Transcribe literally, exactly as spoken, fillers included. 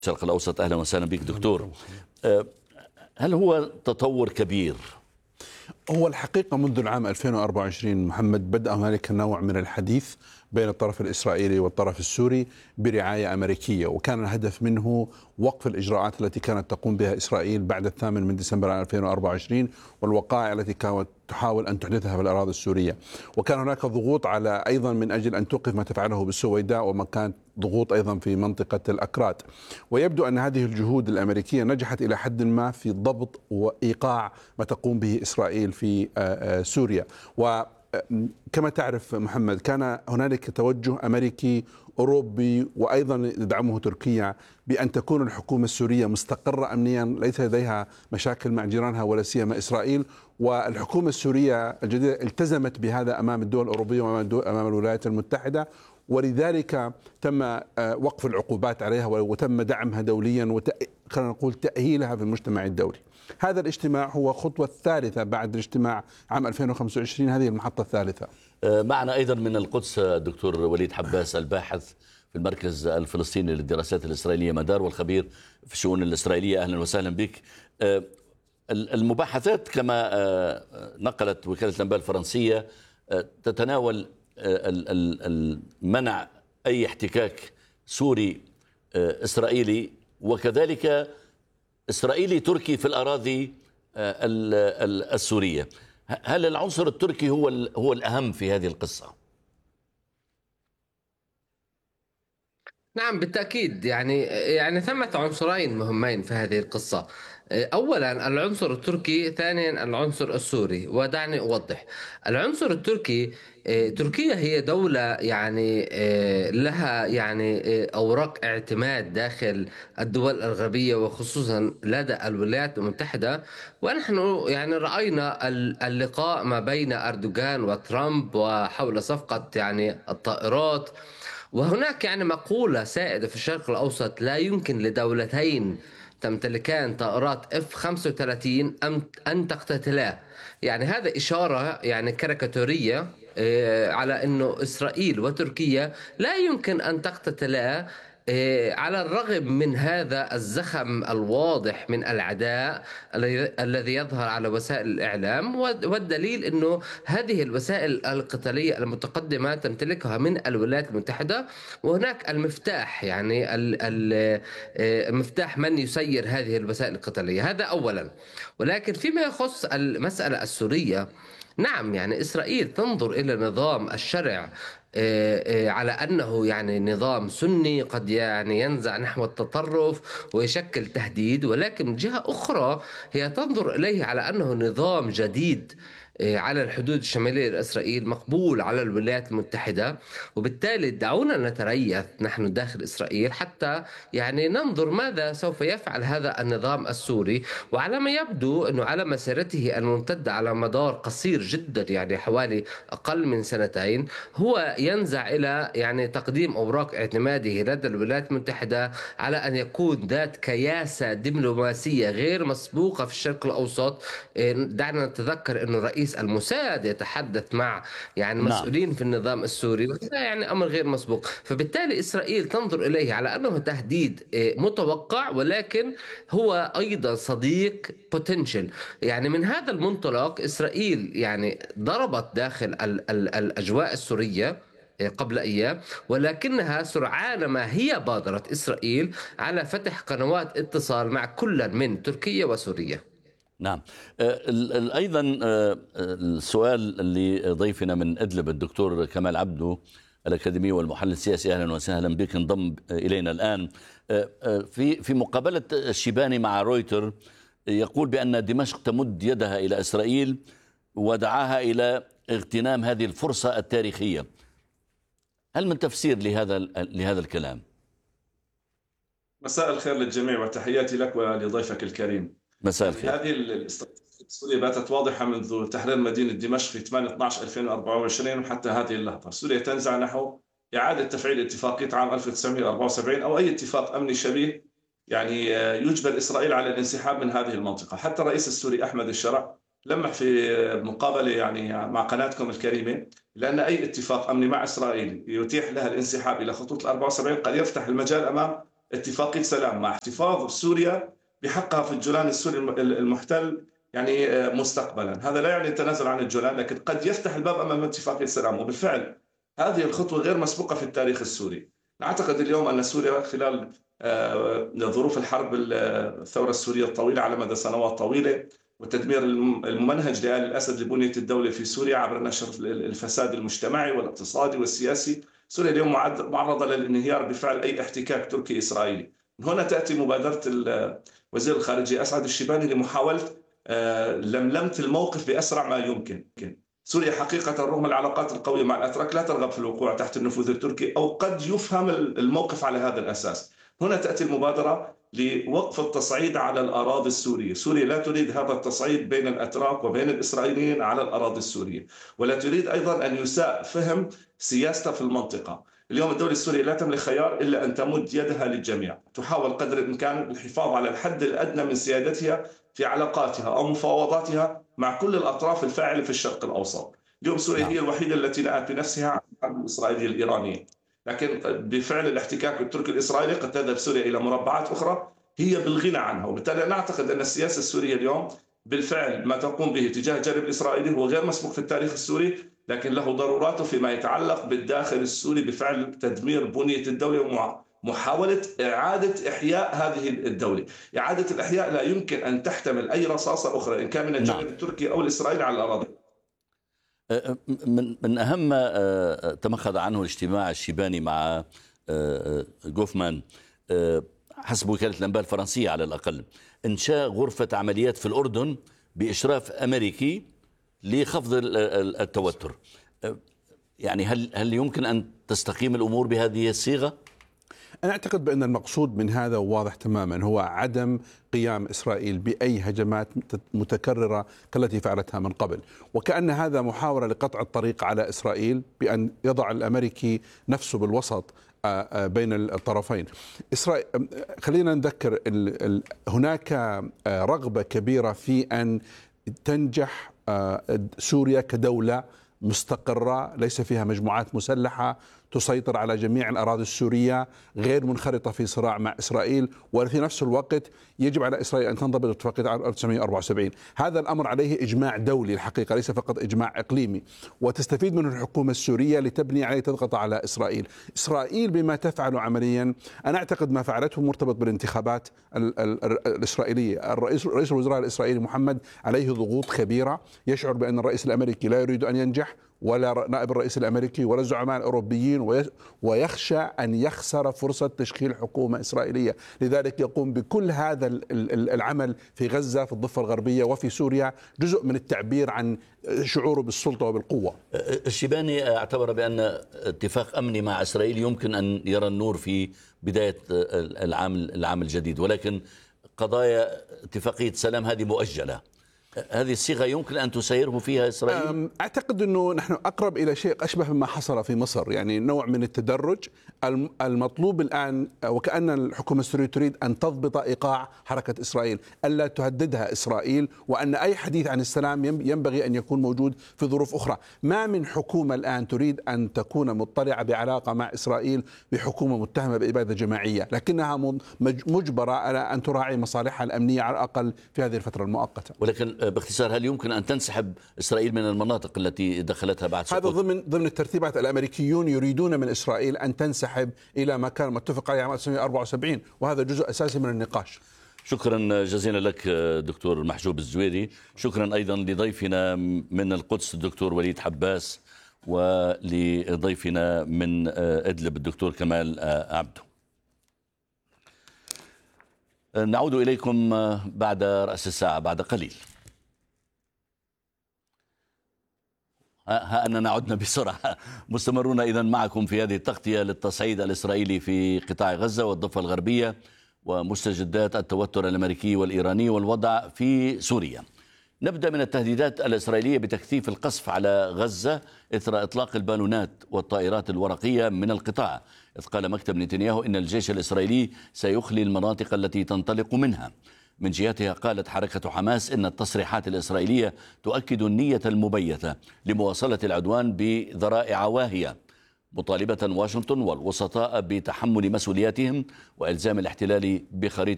الشرق الأوسط. أهلا وسهلا بك دكتور. أه، هل هو تطور كبير؟ هو الحقيقة منذ العام ألفين وأربعة وعشرين محمد بدأ هنالك نوع من الحديث بين الطرف الإسرائيلي والطرف السوري برعاية أمريكية، وكان الهدف منه وقف الإجراءات التي كانت تقوم بها إسرائيل بعد الثامن من ديسمبر ألفين وأربعة وعشرين والوقائع التي كانت تحاول أن تحدثها في الأراضي السورية. وكان هناك ضغوط على أيضا من أجل أن توقف ما تفعله بالسويداء، وما كانت ضغوط أيضا في منطقة الأكراد. ويبدو أن هذه الجهود الأمريكية نجحت إلى حد ما في ضبط وإيقاع ما تقوم به إسرائيل في سوريا. وكما تعرف محمد، كان هنالك توجه أمريكي أوروبي وأيضا يدعمه تركيا بأن تكون الحكومة السورية مستقرة أمنيا، ليس لديها مشاكل مع جيرانها ولا سيما إسرائيل. والحكومة السورية الجديدة التزمت بهذا أمام الدول الأوروبية وأمام الولايات المتحدة، ولذلك تم وقف العقوبات عليها وتم دعمها دوليا وخلينا نقول تأهيلها في المجتمع الدولي. هذا الاجتماع هو خطوة الثالثة بعد الاجتماع عام ألفين وخمسة وعشرين، هذه المحطة الثالثة. معنا أيضا من القدس الدكتور وليد حباس، الباحث في المركز الفلسطيني للدراسات الإسرائيلية مدار والخبير في الشؤون الإسرائيلية. أهلا وسهلا بك. المباحثات كما نقلت وكالة الأنباء الفرنسية تتناول منع أي احتكاك سوري إسرائيلي وكذلك إسرائيلي تركي في الأراضي السورية. هل العنصر التركي هو هو الأهم في هذه القصة؟ نعم بالتأكيد. يعني يعني ثمة عنصرين مهمين في هذه القصة. أولا العنصر التركي، ثانيا العنصر السوري. ودعني أوضح. العنصر التركي، تركيا هي دولة يعني لها يعني أوراق اعتماد داخل الدول الغربية وخصوصا لدى الولايات المتحدة. ونحن يعني رأينا اللقاء ما بين أردوغان وترامب وحول صفقة يعني الطائرات. وهناك يعني مقولة سائدة في الشرق الأوسط: لا يمكن لدولتين تمتلكان طائرات إف خمسة وثلاثين أن تقتتلا. يعني هذا إشارة يعني كاريكاتورية على أنه إسرائيل وتركيا لا يمكن أن تقتتلا، على الرغم من هذا الزخم الواضح من العداء الذي يظهر على وسائل الإعلام. والدليل أنه هذه الوسائل القتالية المتقدمة تمتلكها من الولايات المتحدة، وهناك المفتاح يعني المفتاح من يسير هذه الوسائل القتالية. هذا أولا. ولكن فيما يخص المسألة السورية، نعم يعني إسرائيل تنظر إلى نظام الشرع على أنه يعني نظام سني قد يعني ينزع نحو التطرف ويشكل تهديد، ولكن من جهة أخرى هي تنظر إليه على أنه نظام جديد على الحدود الشمالية لإسرائيل مقبول على الولايات المتحدة. وبالتالي دعونا نتريث نحن داخل إسرائيل حتى يعني ننظر ماذا سوف يفعل هذا النظام السوري. وعلى ما يبدو أنه على مسيرته الممتدة على مدار قصير جدا، يعني حوالي أقل من سنتين، هو ينزع إلى يعني تقديم أوراق اعتماده لدى الولايات المتحدة على أن يكون ذات كياسة دبلوماسية غير مسبوقة في الشرق الأوسط. دعنا نتذكر أنه رئيس الموساد يتحدث مع يعني مسؤولين نعم. في النظام السوري، وهذا يعني أمر غير مسبوق. فبالتالي إسرائيل تنظر إليه على أنه تهديد متوقع، ولكن هو أيضا صديق potential. يعني من هذا المنطلق إسرائيل يعني ضربت داخل ال ال الأجواء السورية قبل أيام، ولكنها سرعان ما هي بادرت إسرائيل على فتح قنوات اتصال مع كل من تركيا وسوريا. نعم. أيضا السؤال اللي ضيفنا من إدلب الدكتور كمال عبدو الأكاديمي والمحلل السياسي، أهلا وسهلا بك، انضم إلينا الآن. في في مقابلة الشيباني مع رويتر يقول بأن دمشق تمد يدها إلى إسرائيل ودعاها إلى اغتنام هذه الفرصة التاريخية. هل من تفسير لهذا لهذا الكلام؟ مساء الخير للجميع وتحياتي لك ولضيفك الكريم. مساء الخير. هذه الاستراتيجية السورية باتت واضحة منذ تحرير مدينة دمشق في ثمانية اثنا عشر ألفين وأربعة وعشرين وحتى هذه اللحظة. سوريا تنزع نحو إعادة تفعيل اتفاقية عام ألف وتسعمئة وأربعة وسبعين أو أي اتفاق أمني شبيه يعني يجبر إسرائيل على الانسحاب من هذه المنطقة. حتى الرئيس السوري أحمد الشرع لمح في مقابلة يعني مع قناتكم الكريمة لأن أي اتفاق أمني مع إسرائيل يتيح لها الانسحاب إلى خطوط الأربعة وسبعين قد يفتح المجال أمام اتفاقية سلام مع احتفاظ سوريا بحقها في الجولان السوري المحتل يعني مستقبلا. هذا لا يعني التنازل عن الجولان، لكن قد يفتح الباب أمام اتفاقية سلام. وبالفعل هذه الخطوة غير مسبوقة في التاريخ السوري. نعتقد اليوم أن سوريا خلال ظروف الحرب الثورة السورية الطويلة على مدى سنوات طويلة والتدمير الممنهج لآل الأسد لبنية الدولة في سوريا عبر نشر الفساد المجتمعي والاقتصادي والسياسي، سوريا اليوم معرضة للانهيار بفعل أي احتكاك تركي إسرائيلي. من هنا تأتي مبادرة وزير الخارجية أسعد الشيباني لمحاولة لملمة الموقف بأسرع ما يمكن. سوريا حقيقة رغم العلاقات القوية مع الأتراك لا ترغب في الوقوع تحت النفوذ التركي، أو قد يفهم الموقف على هذا الأساس. هنا تأتي المبادرة لوقف التصعيد على الأراضي السورية. سوريا لا تريد هذا التصعيد بين الأتراك وبين الإسرائيليين على الأراضي السورية، ولا تريد أيضا أن يساء فهم سياستها في المنطقة. اليوم الدولة السورية لا تملك خيار إلا أن تمد يدها للجميع، تحاول قدر الإمكان الحفاظ على الحد الأدنى من سيادتها في علاقاتها أو مفاوضاتها مع كل الأطراف الفاعلة في الشرق الأوسط. اليوم سوريا هي الوحيدة التي نأت بنفسها عن الحرب الإسرائيلية الإيرانية، لكن بفعل الاحتكاك التركي الإسرائيلي قد تذهب سوريا إلى مربعات أخرى هي بالغنى عنها. وبالتالي نعتقد أن السياسة السورية اليوم بالفعل ما تقوم به تجاه الجانب الإسرائيلي هو غير مسبوق في التاريخ السوري، لكن له ضروراته فيما يتعلق بالداخل السوري بفعل تدمير بنية الدولة ومحاولة إعادة إحياء هذه الدولة. إعادة الإحياء لا يمكن أن تحتمل أي رصاصة أخرى إن كان من الجانب التركي أو الإسرائيلي على الأراضي. من من أهم ما تمخض عنه الاجتماع الشيباني مع غوفمان حسب وكالة الأنباء الفرنسية على الأقل إنشاء غرفة عمليات في الأردن بإشراف أمريكي لخفض التوتر. يعني هل هل يمكن أن تستقيم الأمور بهذه الصيغة؟ أنا أعتقد بأن المقصود من هذا واضح تماما، هو عدم قيام إسرائيل بأي هجمات متكررة كالتي فعلتها من قبل، وكأن هذا محاولة لقطع الطريق على إسرائيل بأن يضع الأمريكي نفسه بالوسط بين الطرفين. إسرائيل، خلينا نذكر هناك رغبة كبيرة في أن تنجح سوريا كدولة مستقرة ليس فيها مجموعات مسلحة تسيطر على جميع الأراضي السورية، غير منخرطة في صراع مع إسرائيل، وفي نفس الوقت يجب على إسرائيل أن تنضبط اتفاقية ألف وتسعمئة وأربعة وسبعين. هذا الأمر عليه إجماع دولي الحقيقة، ليس فقط إجماع إقليمي، وتستفيد منه الحكومة السورية لتبني عليه تضغط على إسرائيل. إسرائيل بما تفعل عمليا، أنا أعتقد ما فعلته مرتبط بالانتخابات الإسرائيلية. الرئيس رئيس الوزراء الإسرائيلي محمد عليه ضغوط كبيرة، يشعر بأن الرئيس الأمريكي لا يريد أن ينجح، ولا نائب الرئيس الأمريكي ولا الزعماء الأوروبيين، ويخشى أن يخسر فرصة تشكيل حكومة إسرائيلية. لذلك يقوم بكل هذا العمل في غزة في الضفة الغربية وفي سوريا، جزء من التعبير عن شعوره بالسلطة وبالقوة. الشيباني اعتبر بأن اتفاق أمني مع إسرائيل يمكن أن يرى النور في بداية العام العام الجديد، ولكن قضايا اتفاقية سلام هذه مؤجلة. هذه الصيغة يمكن أن تسيره فيها إسرائيل؟ أعتقد أنه نحن أقرب إلى شيء أشبه مما حصل في مصر، يعني نوع من التدرج. المطلوب الآن وكأن الحكومة السورية تريد أن تضبط إيقاع حركة إسرائيل، ألا تهددها إسرائيل، وأن أي حديث عن السلام ينبغي أن يكون موجود في ظروف أخرى. ما من حكومة الآن تريد أن تكون مطلعة بعلاقة مع إسرائيل بحكومة متهمة بإبادة جماعية، لكنها مجبرة على أن تراعي مصالحها الأمنية على الأقل في هذه الفترة المؤقتة. ولكن باختصار، هل يمكن أن تنسحب إسرائيل من المناطق التي دخلتها بعد سقوط؟ هذا ضمن ضمن الترتيبات. الأمريكيون يريدون من إسرائيل أن تنسحب إلى ما كان متفق عليه عام ألف وتسعمئة وأربعة وسبعين، وهذا جزء أساسي من النقاش. شكرا جزيلا لك دكتور محجوب الزويري. شكرا أيضا لضيفنا من القدس الدكتور وليد حباس، ولضيفنا من إدلب الدكتور كمال عبده. نعود إليكم بعد رأس الساعة بعد قليل. ها أننا عدنا بسرعة. مستمرون إذن معكم في هذه التغطية للتصعيد الإسرائيلي في قطاع غزة والضفة الغربية ومستجدات التوتر الأمريكي والإيراني والوضع في سوريا. نبدأ من التهديدات الإسرائيلية بتكثيف القصف على غزة إثر إطلاق البالونات والطائرات الورقية من القطاع، إذ قال مكتب نتنياهو إن الجيش الإسرائيلي سيخلي المناطق التي تنطلق منها. من جهتها قالت حركة حماس إن التصريحات الإسرائيلية تؤكد النية المبيتة لمواصلة العدوان بذرائع واهية، مطالبة واشنطن والوسطاء بتحمل مسؤولياتهم وإلزام الاحتلال بخريطة